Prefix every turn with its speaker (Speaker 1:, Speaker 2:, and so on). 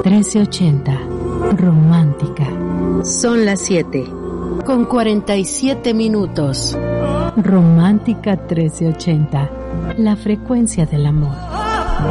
Speaker 1: 1380. Romántica.
Speaker 2: Son las 7 con 47 minutos.
Speaker 1: Romántica 1380. La frecuencia del amor.